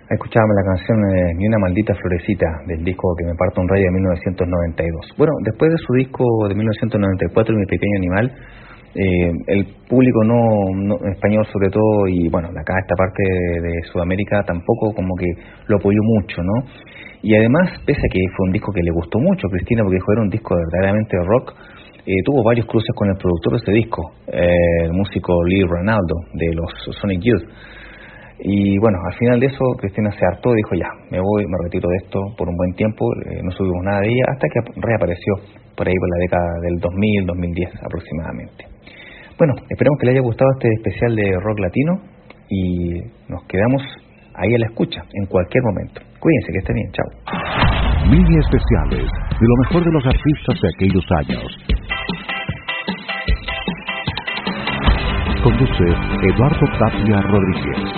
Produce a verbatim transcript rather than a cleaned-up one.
Escuchábamos la canción eh, Ni una maldita florecita del disco Que me parto un rayo de mil novecientos noventa y dos. Bueno, después de su disco de mil novecientos noventa y cuatro, Mi pequeño animal, eh, el público no, no español sobre todo, y bueno, acá esta parte de, de Sudamérica tampoco como que lo apoyó mucho, ¿no? Y además, pese a que fue un disco que le gustó mucho a Cristina, porque dijo era un disco verdaderamente rock, eh, tuvo varios cruces con el productor de ese disco, eh, el músico Lee Ranaldo de los Sonic Youth. Y bueno, al final de eso Cristina se hartó y dijo ya, me voy, me retiro de esto por un buen tiempo, eh, no subimos nada de ella hasta que reapareció por ahí por la década del dos mil, dos mil diez aproximadamente. Bueno, esperamos que les haya gustado este especial de rock latino y nos quedamos ahí a la escucha en cualquier momento. Cuídense, que estén bien, chao. Mini especiales de lo mejor de los artistas de aquellos años. Conduce Eduardo Tapia Rodríguez.